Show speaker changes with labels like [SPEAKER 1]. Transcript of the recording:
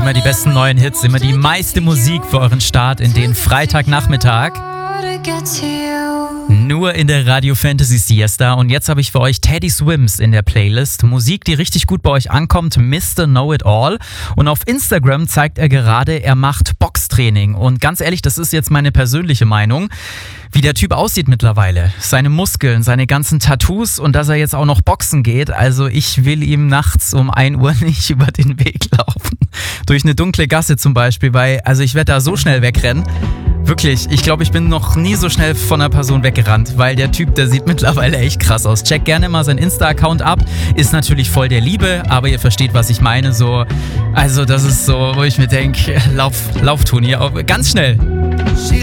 [SPEAKER 1] Immer die besten neuen Hits, immer die meiste Musik für euren Start in den Freitagnachmittag. Nur in der Radio Fantasy Siesta. Und jetzt habe ich für euch Teddy Swims in der Playlist. Musik, die richtig gut bei euch ankommt, Mr. Know-It-All. Und auf Instagram zeigt er gerade, er macht Boxtraining. Und ganz ehrlich, das ist jetzt meine persönliche Meinung, wie der Typ aussieht mittlerweile. Seine Muskeln, seine ganzen Tattoos und dass er jetzt auch noch boxen geht. Also ich will ihm nachts um 1 Uhr nicht über den Weg laufen. Durch eine dunkle Gasse zum Beispiel, weil ich werde da so schnell wegrennen. Wirklich, ich glaube, ich bin noch nie so schnell von einer Person weggerannt, weil der Typ, der sieht mittlerweile echt krass aus. Checkt gerne mal seinen Insta-Account ab, ist natürlich voll der Liebe, aber ihr versteht, was ich meine. Also das ist so, wo ich mir denke, lauf Toni, ganz schnell.